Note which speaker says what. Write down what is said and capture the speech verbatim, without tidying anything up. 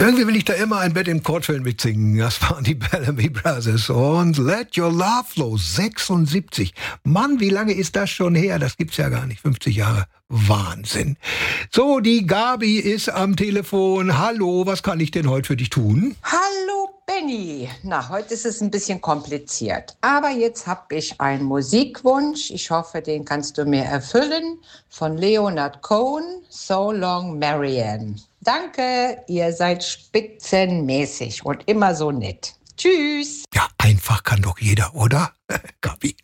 Speaker 1: Irgendwie will ich da immer ein Bett im Kortfeld mitsingen. Das waren die Bellamy Brothers und Let Your Love Flow, sechsundsiebzig. Mann, wie lange ist das schon her? Das gibt's ja gar nicht, fünfzig Jahre. Wahnsinn. So, die Gabi ist am Telefon. Hallo, was kann ich denn heute für dich tun?
Speaker 2: Hallo Benny. Na, heute ist es ein bisschen kompliziert. Aber jetzt habe ich einen Musikwunsch. Ich hoffe, den kannst du mir erfüllen. Von Leonard Cohen, So Long Marianne. Danke, ihr seid spitzenmäßig und immer so nett. Tschüss.
Speaker 1: Ja, einfach kann doch jeder, oder? Gabi.